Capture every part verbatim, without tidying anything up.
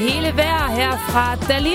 Hele vejr her fra Dalin.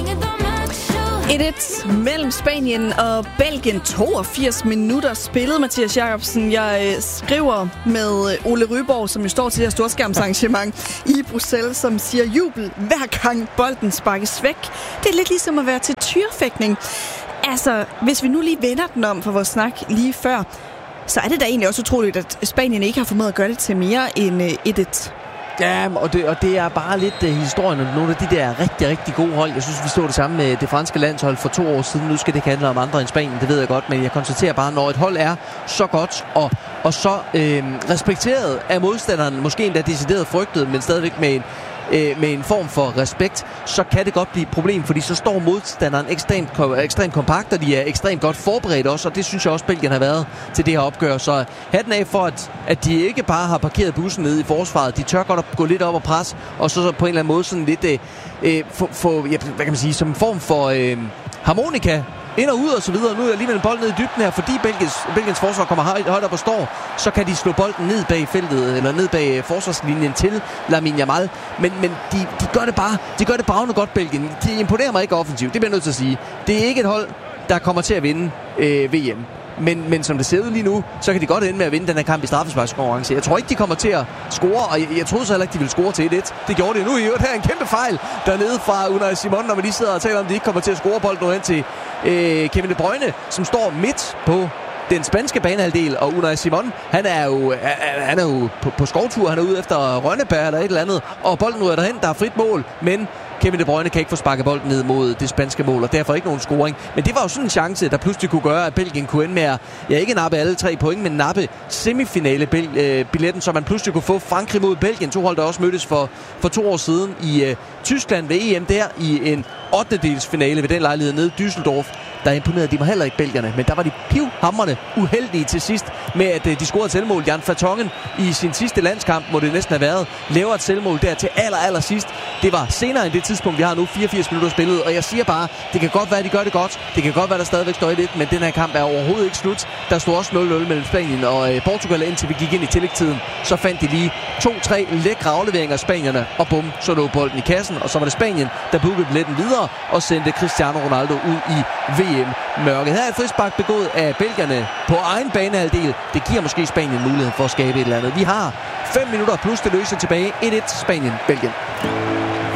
et et mellem Spanien og Belgien. toogfirs minutter spillet, Mathias Jacobsen. Jeg øh, skriver med Ole Ryborg, som jo står til det her storskærmsarrangement i Bruxelles, som siger jubel hver gang bolden sparkes væk. Det er lidt ligesom at være til tyrefægtning. Altså, hvis vi nu lige vender den om for vores snak lige før, så er det da egentlig også utroligt, at Spanien ikke har formået at gøre det til mere end øh, et et. Ja, og det, og det er bare lidt uh, historien om nogle af de der rigtig, rigtig gode hold. Jeg synes, vi stod det samme med det franske landshold for to år siden. Nu skal det ikke handle om andre end Spanien, det ved jeg godt. Men jeg konstaterer bare, når et hold er så godt og, og så øh, respekteret af modstanderen, måske endda decideret frygtet, men stadigvæk med en, øh, med en form for respekt, så kan det godt blive et problem, fordi så står modstanderen ekstremt, ekstremt kompakt, og de er ekstremt godt forberedt også, og det synes jeg også, Belgien har været til det her opgør. Så hatten af for, at, at de ikke bare har parkeret bussen nede i forsvaret. De tør godt at gå lidt op og presse, og så, så på en eller anden måde sådan lidt, øh, for, for, ja, hvad kan man sige, som en form for øh, harmonika, ind og ud og så videre. Nu er der alligevel en bold ned i dybden her, fordi Belgiens, Belgiens forsvar kommer højt, højt op og står, så kan de slå bolden ned bag feltet, eller ned bag forsvarslinjen til Lamine Yamal. Men, men de, de gør det bare, de gør det bravende godt, Belgien. De imponerer mig ikke offensivt, det bliver jeg nødt til at sige. Det er ikke et hold, der kommer til at vinde øh, V M. Men, men som det ser ud lige nu, så kan de godt ende med at vinde den her kamp i straffesparkskonkurrence. Jeg tror ikke, de kommer til at score, og jeg, jeg troede så heller ikke, de ville score til et et. Det gjorde det nu i øvrigt. Her er en kæmpe fejl dernede fra Unai Simon, når man lige sidder og taler om, at de ikke kommer til at score bolden nu hen til øh, Kevin De Bruyne, som står midt på den spanske banehalvdel, og Unai Simon, han er jo, han er jo på, på skovtur, han er ude efter Rønnebær eller et eller andet, og bolden ryger derhen, der er frit mål, men Kevin De Bruyne kan ikke få sparket bolden ned mod det spanske mål, og derfor ikke nogen scoring. Men det var jo sådan en chance, der pludselig kunne gøre, at Belgien kunne ende med at, ja, ikke nappe alle tre point, men nappe semifinale-billetten, så man pludselig kunne få Frankrig mod Belgien. To hold, der også mødtes for, for to år siden i uh, Tyskland ved E M der i en ottendedelsfinale ved den lejlighed nede i Düsseldorf. Der imponerede de mig heller ikke, belgierne, men der var de pivhamrende uheldige til sidst med, at uh, de scorede et selvmål. Jan Vertonghen i sin sidste landskamp, må det næsten have været, laver et selvmål der til aller, aller sidst. Det var senere end det tidspunkt, vi har nu, fireogfirs minutter spillet, og jeg siger bare, det kan godt være, at de gør det godt. Det kan godt være, der stadigvæk står et et, men den her kamp er overhovedet ikke slut. Der stod også nul nul mellem Spanien og øh, Portugal, indtil vi gik ind i tillægstiden. Så fandt de lige to-tre lækre afleveringer af spanierne, og bum, så lå bolden i kassen, og så var det Spanien, der bookede billetten videre og sendte Cristiano Ronaldo ud i V M-mørket. Her er et frispark begået af belgierne på egen banehalvdel. Det giver måske Spanien muligheden for at skabe et eller andet. Vi har fem minutter plus det løse tilbage. et et Spanien-Belgien.